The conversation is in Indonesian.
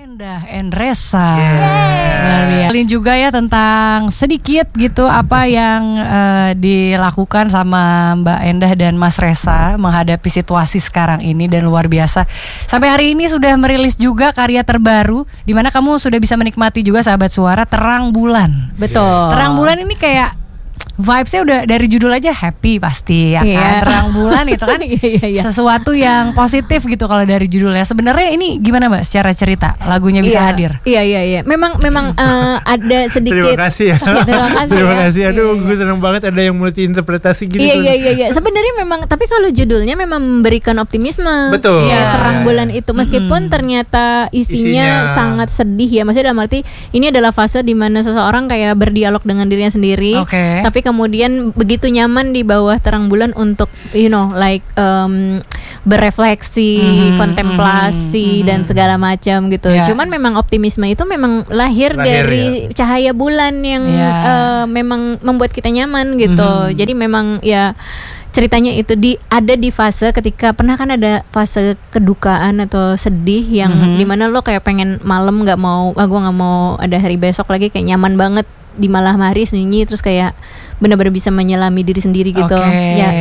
Endah Endresa. Kenalin juga ya tentang sedikit gitu apa yang dilakukan sama Mbak Endah dan Mas Resa menghadapi situasi sekarang ini, dan luar biasa. Sampai hari ini sudah merilis juga karya terbaru di mana kamu sudah bisa menikmati juga sahabat suara, Terang Bulan. Betul. Terang Bulan ini kayak vibes-nya udah dari judul aja happy pasti ya kan. Terang bulan itu kan sesuatu yang positif gitu kalau dari judulnya. Sebenarnya ini gimana Mbak secara cerita lagunya bisa hadir? Iya. Memang ada sedikit. Terima kasih ya. Terima kasih. Aduh, gue seneng banget ada yang multi interpretasi gini. Iya. Sebenarnya memang, tapi kalau judulnya memang memberikan optimisme. Betul. Ya, Terang Bulan itu meskipun ternyata isinya sangat sedih ya. Maksudnya dalam arti ini adalah fase di mana seseorang kayak berdialog dengan dirinya sendiri. Tapi kemudian begitu nyaman di bawah terang bulan untuk berefleksi, kontemplasi dan segala macam gitu. Cuman memang optimisme itu memang lahir dari cahaya bulan yang memang membuat kita nyaman gitu. Jadi memang ya ceritanya itu ada di fase ketika pernah kan ada fase kedukaan atau sedih yang dimana lo kayak pengen malam gue nggak mau ada hari besok lagi, kayak nyaman banget di malam hari sunyi terus kayak benar-benar bisa menyelami diri sendiri gitu. Ya